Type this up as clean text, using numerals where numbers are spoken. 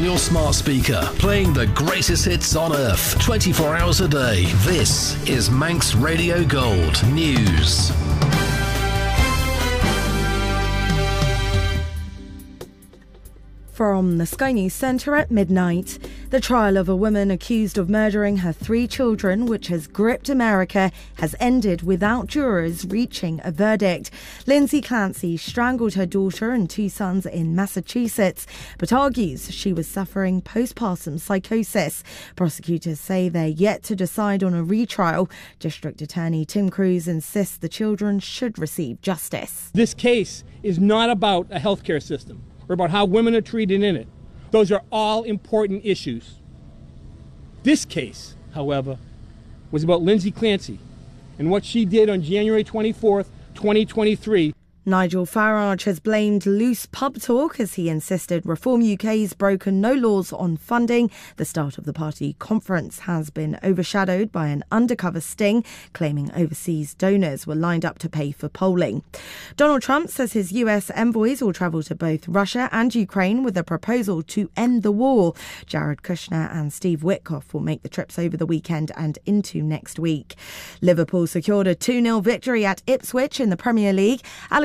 your smart speaker, playing the greatest hits on earth, 24 hours a day. This is Manx Radio Gold News. From the Sky News Centre at midnight, the trial of a woman accused of murdering her 3 children, which has gripped America, has ended without jurors reaching a verdict. Lindsay Clancy strangled her daughter and 2 sons in Massachusetts, but argues she was suffering postpartum psychosis. Prosecutors say they're yet to decide on a retrial. District Attorney Tim Cruz insists the children should receive justice. This case is not about a healthcare system or about how women are treated in it. Those are all important issues. This case, however, was about Lindsay Clancy and what she did on January 24th, 2023. Nigel Farage has blamed loose pub talk as he insisted Reform UK's broken no laws on funding. The start of the party conference has been overshadowed by an undercover sting, claiming overseas donors were lined up to pay for polling. Donald Trump says his US envoys will travel to both Russia and Ukraine with a proposal to end the war. Jared Kushner and Steve Witkoff will make the trips over the weekend and into next week. Liverpool secured a 2-0 victory at Ipswich in the Premier League.